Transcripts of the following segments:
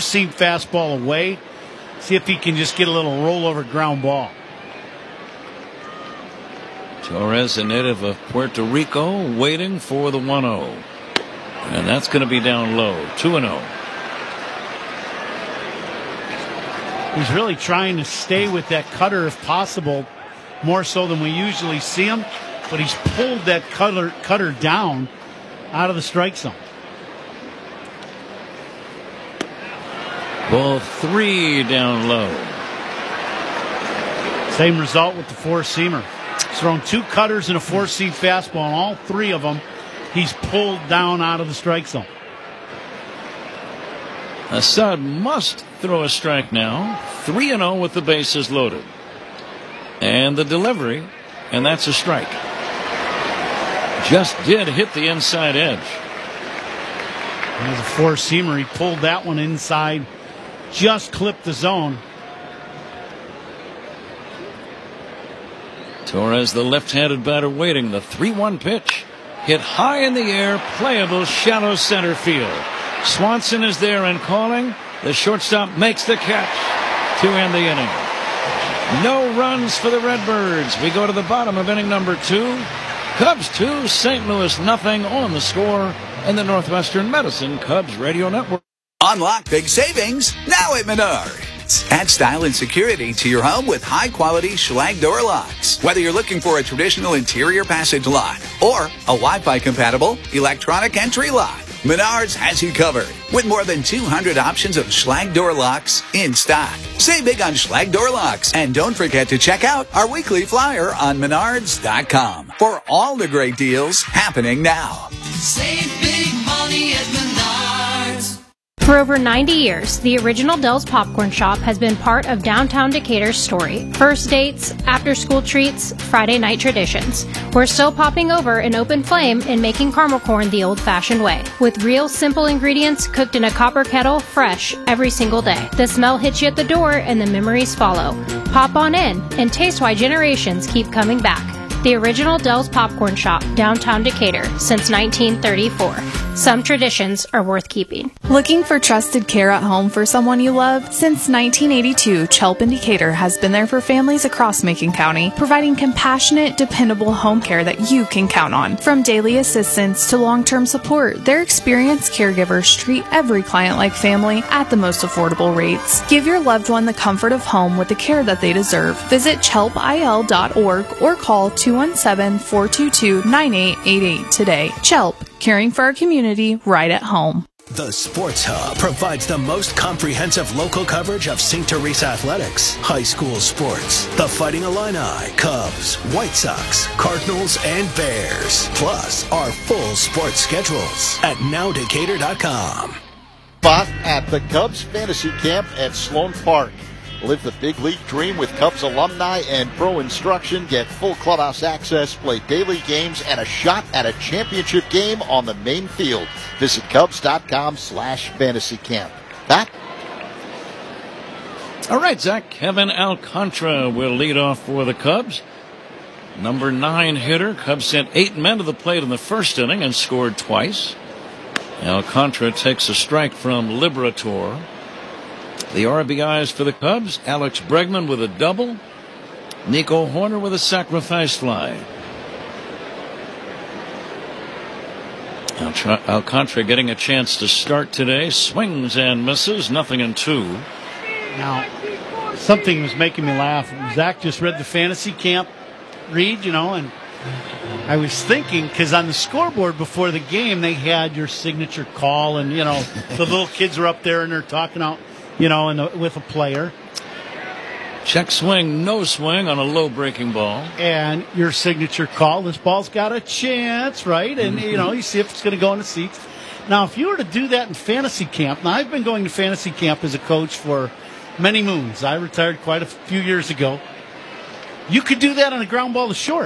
two-seam fastball away. See if he can just get a little rollover ground ball. Torres, a native of Puerto Rico, waiting for the 1-0. And that's going to be down low, 2-0. He's really trying to stay with that cutter if possible, more so than we usually see him. But he's pulled that cutter down out of the strike zone. Ball 3 down low. Same result with the four-seamer. He's thrown 2 cutters and a four-seam fastball, and all 3 of them he's pulled down out of the strike zone. Assad must throw a strike now. 3-0 with the bases loaded. And the delivery, and that's a strike. Just did hit the inside edge. As a four-seamer, he pulled that one inside, just clipped the zone. Torres, the left-handed batter, waiting. The 3-1 pitch. Hit high in the air, playable, shallow center field. Swanson is there and calling. The shortstop makes the catch to end the inning. No runs for the Redbirds. We go to the bottom of inning number 2. Cubs 2, St. Louis nothing on the score in the Northwestern Medicine Cubs Radio Network. Unlock big savings now at Menards. Add style and security to your home with high-quality Schlage door locks. Whether you're looking for a traditional interior passage lock or a Wi-Fi compatible electronic entry lock, Menards has you covered with more than 200 options of Schlage door locks in stock. Save big on Schlage door locks, and don't forget to check out our weekly flyer on Menards.com for all the great deals happening now. Save big money at Menards. For over 90 years, the original Dell's Popcorn Shop has been part of downtown Decatur's story. First dates, after-school treats, Friday night traditions. We're still popping over an open flame and making caramel corn the old-fashioned way. With real simple ingredients cooked in a copper kettle, fresh every single day. The smell hits you at the door and the memories follow. Pop on in and taste why generations keep coming back. The original Dell's Popcorn Shop, downtown Decatur, since 1934. Some traditions are worth keeping. Looking for trusted care at home for someone you love? Since 1982, Chelp in Decatur has been there for families across Macon County, providing compassionate, dependable home care that you can count on. From daily assistance to long-term support, their experienced caregivers treat every client like family at the most affordable rates. Give your loved one the comfort of home with the care that they deserve. Visit chelpil.org or call 217-422-9888 today. Chelp, caring for our community right at home. The Sports Hub provides the most comprehensive local coverage of St. Teresa athletics, high school sports, the Fighting Illini, Cubs, White Sox, Cardinals, and Bears. Plus, our full sports schedules at nowdecatur.com. Spot at the Cubs Fantasy Camp at Sloan Park. Live the big league dream with Cubs alumni and pro instruction. Get full clubhouse access, play daily games, and a shot at a championship game on the main field. Visit Cubs.com/fantasycamp. Pat? All right, Zach. Kevin Alcantara will lead off for the Cubs. Number 9 hitter. Cubs sent 8 men to the plate in the first inning and scored twice. Alcantara takes a strike from Liberator. The RBIs for the Cubs: Alex Bregman with a double, Nico Horner with a sacrifice fly. Alcantara getting a chance to start today. Swings and misses, 0-2. Now, something was making me laugh. Zach just read the fantasy camp read, and I was thinking, because on the scoreboard before the game, they had your signature call, and, the little kids were up there and they're talking out, with a player. Check swing, no swing on a low breaking ball. And your signature call, this ball's got a chance, right? And, you see if it's going to go in the seats. Now, if you were to do that in fantasy camp, now I've been going to fantasy camp as a coach for many moons. I retired quite a few years ago. You could do that on a ground ball to short.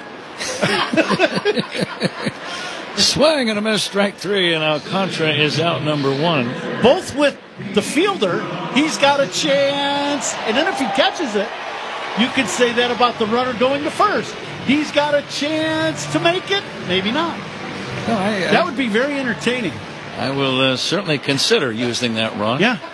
Swing and a miss, strike 3, and Alcantara is out number 1. Both with the fielder, he's got a chance. And then if he catches it, you could say that about the runner going to first. He's got a chance to make it. Maybe not. No, that would be very entertaining. I will certainly consider using that, Ron. Yeah.